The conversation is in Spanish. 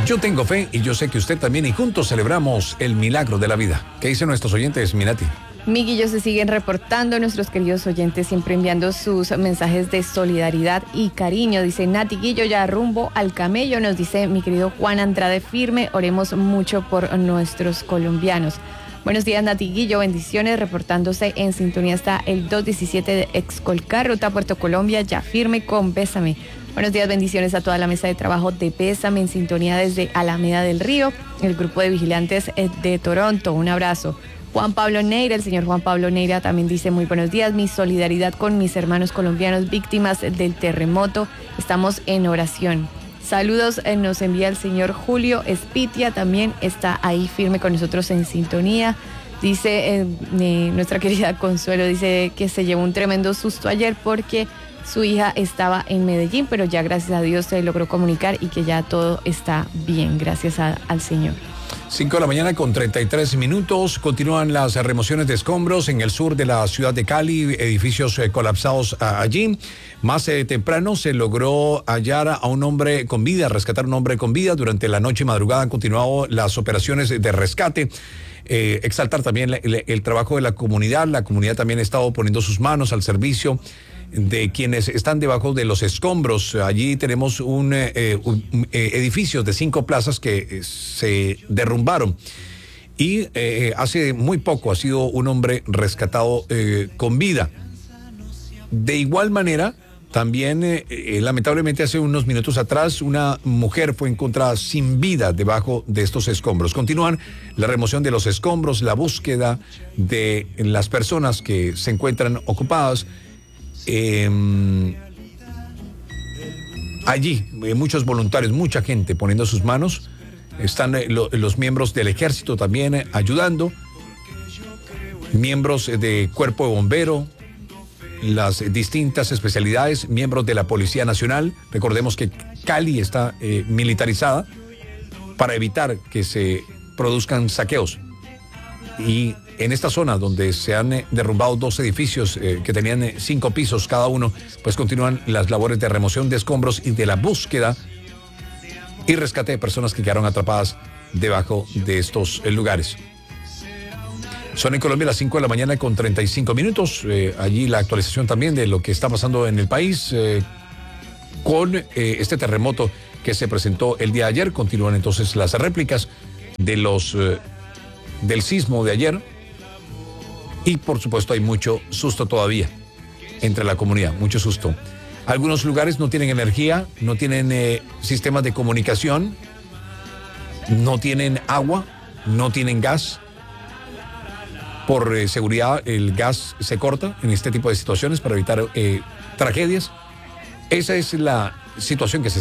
Yo tengo fe y yo sé que usted también, y juntos celebramos el milagro de la vida. ¿Qué dicen nuestros oyentes, Minati? Miguillo, se siguen reportando nuestros queridos oyentes, siempre enviando sus mensajes de solidaridad y cariño. Dice Nati Guillo, ya rumbo al camello. Nos dice mi querido Juan Andrade Firme, oremos mucho por nuestros colombianos. Buenos días, Nati Guillo, bendiciones. Reportándose en sintonía está el 217 de Excolcar, ruta Puerto Colombia, ya firme con Bésame. Buenos días, bendiciones a toda la mesa de trabajo de Bésame, en sintonía desde Alameda del Río, el grupo de vigilantes de Toronto. Un abrazo. Juan Pablo Neira, el señor Juan Pablo Neira también dice muy buenos días, mi solidaridad con mis hermanos colombianos víctimas del terremoto, estamos en oración. Saludos, nos envía el señor Julio Espitia, también está ahí firme con nosotros en sintonía. Dice nuestra querida Consuelo, dice que se llevó un tremendo susto ayer porque su hija estaba en Medellín, pero ya gracias a Dios se logró comunicar y que ya todo está bien, gracias al Señor. 5 de la mañana con 33 minutos. Continúan las remociones de escombros en el sur de la ciudad de Cali, edificios colapsados allí. Más temprano se logró hallar a un hombre con vida, rescatar a un hombre con vida. Durante la noche y madrugada han continuado las operaciones de rescate. Exaltar también el trabajo de la comunidad. La comunidad también ha estado poniendo sus manos al servicio de quienes están debajo de los escombros. Allí tenemos un edificio de 5 plazas que se derrumbaron y hace muy poco ha sido un hombre rescatado con vida. De igual manera, también lamentablemente hace unos minutos atrás una mujer fue encontrada sin vida debajo de estos escombros. Continúan la remoción de los escombros, la búsqueda de las personas que se encuentran ocupadas. Allí muchos voluntarios, mucha gente poniendo sus manos. Están los miembros del ejército también ayudando, miembros de cuerpo de bombero, las distintas especialidades, miembros de la Policía Nacional. Recordemos que Cali está militarizada para evitar que se produzcan saqueos. Y en esta zona donde se han derrumbado 2 edificios que tenían 5 pisos cada uno, pues continúan las labores de remoción de escombros y de la búsqueda y rescate de personas que quedaron atrapadas debajo de estos lugares. Son en Colombia las 5 de la mañana con 35 minutos. Allí la actualización también de lo que está pasando en el país con este terremoto que se presentó el día de ayer. Continúan entonces las réplicas de del sismo de ayer. Y por supuesto hay mucho susto todavía entre la comunidad, mucho susto. Algunos lugares no tienen energía, no tienen sistemas de comunicación, no tienen agua, no tienen gas. Por seguridad el gas se corta en este tipo de situaciones para evitar tragedias. Esa es la situación que se